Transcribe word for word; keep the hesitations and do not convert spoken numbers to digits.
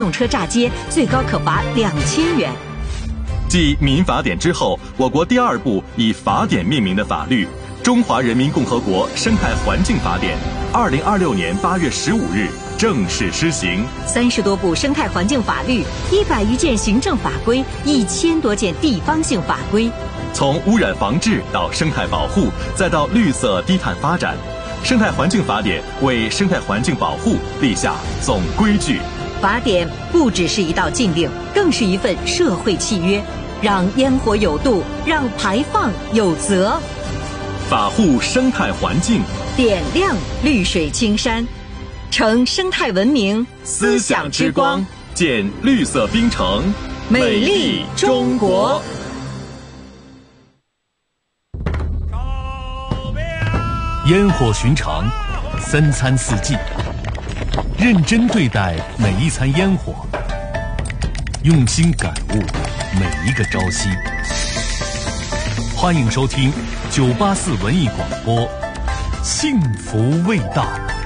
动车炸街，最高可罚两千元。 继民法典之后，我国第二部以法典命名的法律《中华人民共和国生态环境法典》，二零二六年八月十五日正式施行。 三十多部生态环境法律，一百余件行政法规，一千多件地方性法规。 从污染防治到生态保护，再到绿色低碳发展，生态环境法典为生态环境保护立下总规矩。 法典不只是一道禁令，更是一份社会契约，让烟火有度，让排放有责。 法护生态环境， 点亮绿水青山，乘生态文明思想之光， 建绿色冰城， 美丽中国。 烟火寻常，三餐四季，认真对待每一餐烟火，用心感悟每一个朝夕。欢迎收听九八四文艺广播，幸福味道。